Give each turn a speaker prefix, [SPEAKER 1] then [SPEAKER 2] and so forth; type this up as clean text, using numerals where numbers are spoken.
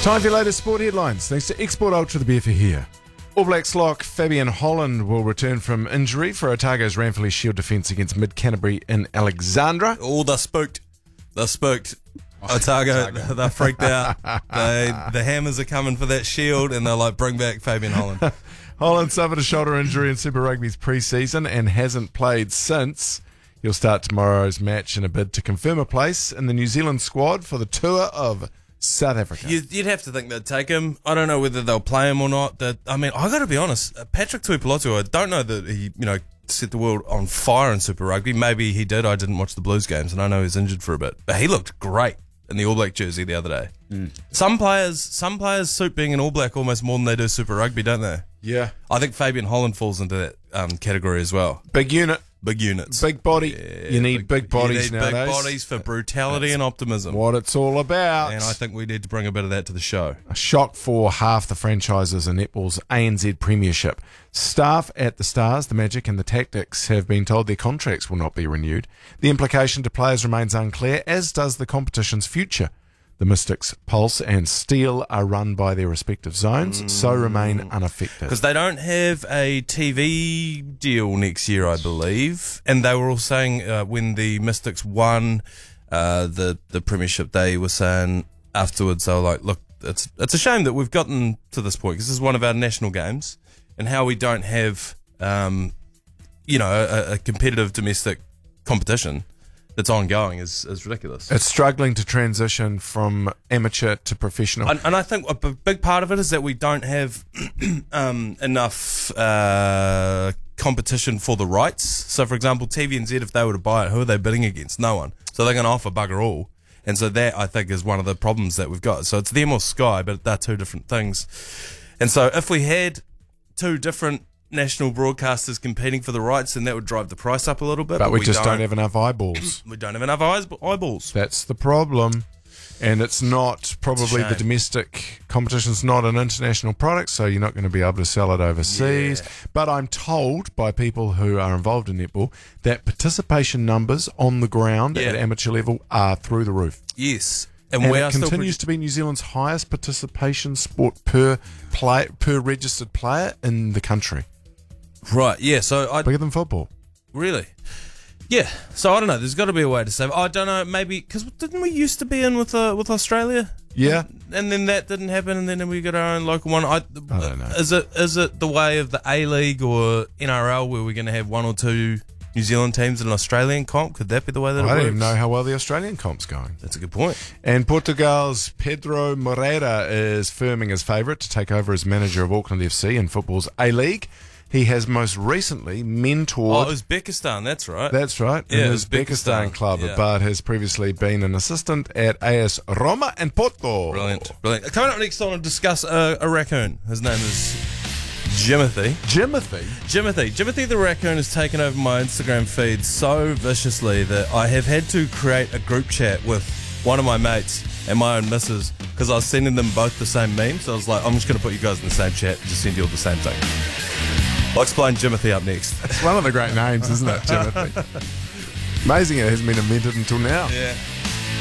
[SPEAKER 1] Time for your latest sport headlines. Thanks to Export Ultra, the beer for here. All Blacks lock Fabian Holland will return from injury for Otago's Ranfurly Shield defence against Mid Canterbury in Alexandra.
[SPEAKER 2] Oh, they're spooked. Otago, they're freaked out. The Hammers are coming for that shield, and they're like, bring back Fabian Holland.
[SPEAKER 1] Holland suffered a shoulder injury in Super Rugby's pre-season and hasn't played since. He'll start tomorrow's match in a bid to confirm a place in the New Zealand squad for the tour of South Africa.
[SPEAKER 2] You'd have to think they'd take him. I don't know whether they'll play him or not. I got to be honest. Patrick Tuipulotu, I don't know that he, set the world on fire in Super Rugby. Maybe he did. I didn't watch the Blues games, and I know he was injured for a bit. But he looked great in the All Black jersey the other day. Some players suit being an All Black almost more than they do Super Rugby, don't they?
[SPEAKER 1] Yeah.
[SPEAKER 2] I think Fabian Holland falls into that category as well.
[SPEAKER 1] Big unit.
[SPEAKER 2] Big units.
[SPEAKER 1] Big body.
[SPEAKER 2] Yeah,
[SPEAKER 1] you need big bodies nowadays.
[SPEAKER 2] Big bodies for brutality and optimism.
[SPEAKER 1] What it's all about.
[SPEAKER 2] And I think we need to bring a bit of that to the show.
[SPEAKER 1] A shock for half the franchises in netball's ANZ Premiership. Staff at the Stars, the Magic and the Tactics have been told their contracts will not be renewed. The implication to players remains unclear, as does the competition's future. The Mystics, Pulse and Steel are run by their respective zones, so remain unaffected.
[SPEAKER 2] Because they don't have a TV deal next year, I believe. And they were all saying when the Mystics won the Premiership, they were saying afterwards, they were like, look, it's a shame that we've gotten to this point, because this is one of our national games, and how we don't have, a competitive domestic competition that's ongoing is ridiculous.
[SPEAKER 1] It's struggling to transition from amateur to professional.
[SPEAKER 2] And I think a big part of it is that we don't have enough competition for the rights. So, for example, TVNZ, if they were to buy it, who are they bidding against? No one. So they're going to offer bugger all. And so that, I think, is one of the problems that we've got. So it's them or Sky, but they're two different things. And so if we had two different national broadcasters competing for the rights, and that would drive the price up a little bit.
[SPEAKER 1] But we just don't have enough eyeballs.
[SPEAKER 2] We don't have enough eyeballs.
[SPEAKER 1] That's the problem. And it's not probably the domestic competition's not an international product, so you're not going to be able to sell it overseas. Yeah. But I'm told by people who are involved in netball that participation numbers on the ground at amateur level are through the roof.
[SPEAKER 2] Yes.
[SPEAKER 1] And it continues to be New Zealand's highest participation sport per registered player in the country.
[SPEAKER 2] Right, yeah. So
[SPEAKER 1] bigger than football.
[SPEAKER 2] Really? Yeah. So I don't know. There's got to be a way to save. I don't know. Maybe because didn't we used to be in with Australia?
[SPEAKER 1] Yeah.
[SPEAKER 2] And then that didn't happen, and then we got our own local one. I
[SPEAKER 1] don't know.
[SPEAKER 2] Is it the way of the A-League or NRL where we're going to have one or two New Zealand teams in an Australian comp? Could that be the way that it works?
[SPEAKER 1] I don't even know how well the Australian comp's going.
[SPEAKER 2] That's a good point.
[SPEAKER 1] And Portugal's Pedro Moreira is firming as favourite to take over as manager of Auckland FC in football's A-League. He has most recently mentored...
[SPEAKER 2] Uzbekistan, that's right.
[SPEAKER 1] That's right.
[SPEAKER 2] Yeah,
[SPEAKER 1] in Uzbekistan club,
[SPEAKER 2] yeah.
[SPEAKER 1] But has previously been an assistant at AS Roma and Porto.
[SPEAKER 2] Brilliant. Coming up next, I want to discuss a raccoon. His name is Jimothy. Jimothy the raccoon has taken over my Instagram feed so viciously that I have had to create a group chat with one of my mates and my own missus, because I was sending them both the same meme. So I was like, I'm just going to put you guys in the same chat and just send you all the same thing. I'll explain Jimothy up next.
[SPEAKER 1] It's one of the great names, isn't it, Jimothy? Amazing it hasn't been invented until now.
[SPEAKER 2] Yeah.